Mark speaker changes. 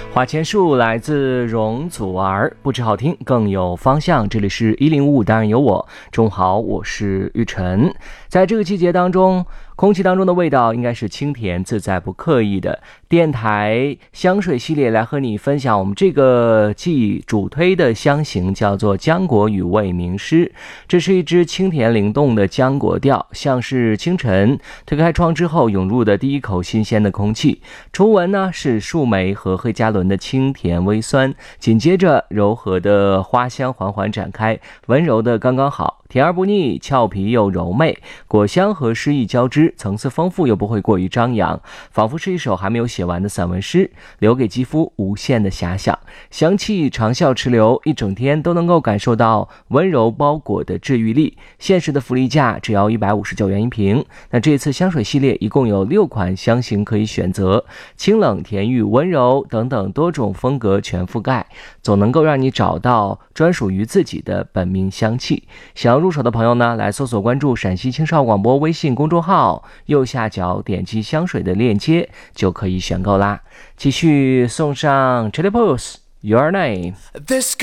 Speaker 1: 花千树来自容祖儿，不止好听更有方向。这里是1055，当然有我。中午好，我是玉晨。在这个季节当中，空气当中的味道应该是清甜自在不刻意的。电台香水系列来和你分享我们这个季主推的香型，叫做浆果与味名师。这是一支清甜灵动的浆果调，像是清晨推开窗之后涌入的第一口新鲜的空气。初闻呢是树莓和黑加仑的清甜微酸，紧接着柔和的花香缓缓展开，温柔的刚刚好，甜而不腻，俏皮又柔媚，果香和诗意交织，层次丰富又不会过于张扬，仿佛是一首还没有写完的散文诗，留给肌肤无限的遐想。香气长效持留，一整天都能够感受到温柔包裹的治愈力。现实的福利价只要159元一瓶。那这次香水系列一共有6款香型可以选择，清冷、甜郁、温柔等等多种风格全覆盖，总能够让你找到专属于自己的本命香气。想要入手的朋友呢，来搜索关注陕西青少广播微信公众号，右下角点击香水的链接就可以选购啦。继续送上 Chili Pulse Your Name。
Speaker 2: This